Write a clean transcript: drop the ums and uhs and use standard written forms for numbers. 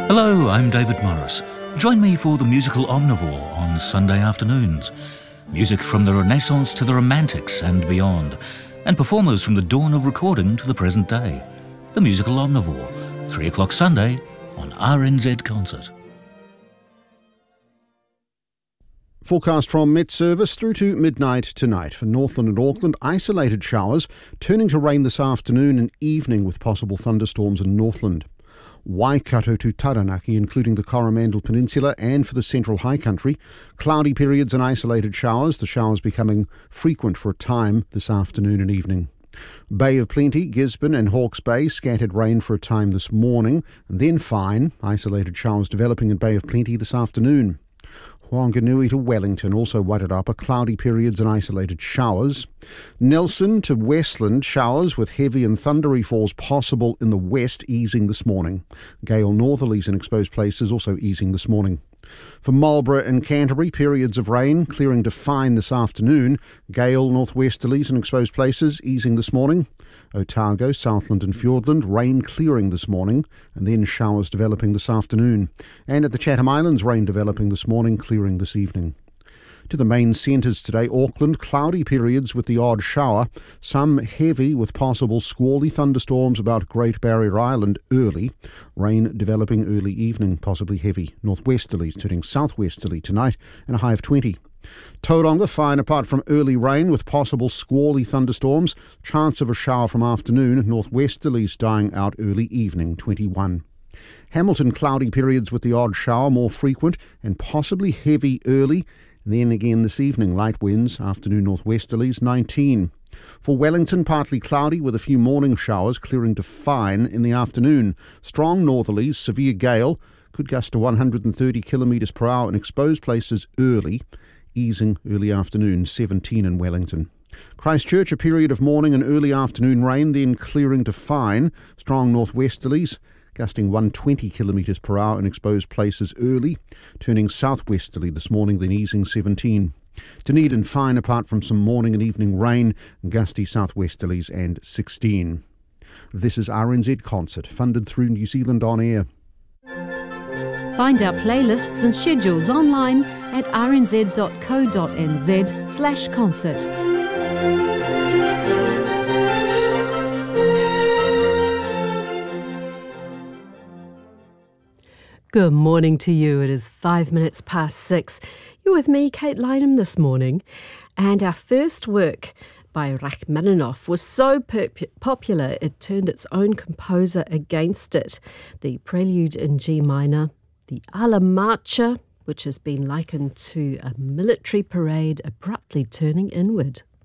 Hello, I'm David Morris. Join me for the musical Omnivore on Sunday afternoons. Music from the Renaissance to the Romantics and beyond, and performers from the dawn of recording to the present day. The musical Omnivore, 3 o'clock Sunday on RNZ Concert. Forecast from Met Service through to midnight tonight. For Northland and Auckland, isolated showers, turning to rain this afternoon and evening with possible thunderstorms in Northland. Waikato to Taranaki, including the Coromandel Peninsula, and for the central high country, cloudy periods and isolated showers, the showers becoming frequent for a time this afternoon and evening. Bay of Plenty, Gisborne and Hawke's Bay, scattered rain for a time this morning, and then fine, isolated showers developing in Bay of Plenty this afternoon. Whanganui to Wellington, also Wairarapa, cloudy periods and isolated showers. Nelson to Westland, showers with heavy and thundery falls possible in the west, easing this morning. Gale northerlies in exposed places also easing this morning. For Marlborough and Canterbury, periods of rain, clearing to fine this afternoon. Gale northwesterlies in exposed places, easing this morning. Otago, Southland and Fiordland, rain clearing this morning, and then showers developing this afternoon. And at the Chatham Islands, rain developing this morning, clearing this evening. To the main centres today, Auckland, cloudy periods with the odd shower, some heavy with possible squally thunderstorms about Great Barrier Island early, rain developing early evening, possibly heavy, northwesterlies turning southwesterly tonight, and a high of 20. Tauranga, fine apart from early rain with possible squally thunderstorms, chance of a shower from afternoon, northwesterlies dying out early evening, 21. Hamilton, cloudy periods with the odd shower, more frequent and possibly heavy early. Then again this evening, light winds, afternoon northwesterlies, 19. For Wellington, partly cloudy with a few morning showers, clearing to fine in the afternoon. Strong northerlies, severe gale, could gust to 130 kilometres per hour in exposed places early, easing early afternoon, 17 in Wellington. Christchurch, a period of morning and early afternoon rain, then clearing to fine. Strong northwesterlies, gusting 120 kilometres per hour in exposed places early, turning southwesterly this morning, then easing 17. Dunedin, fine apart from some morning and evening rain, gusty southwesterlies and 16. This is RNZ Concert, funded through New Zealand On Air. Find our playlists and schedules online at rnz.co.nz/concert. Good morning to you. It is 5 minutes past 6. You're with me, Kate Lynham, this morning. And our first work by Rachmaninoff was so popular it turned its own composer against it. The Prelude in G minor, the Alla Marcia, which has been likened to a military parade abruptly turning inward.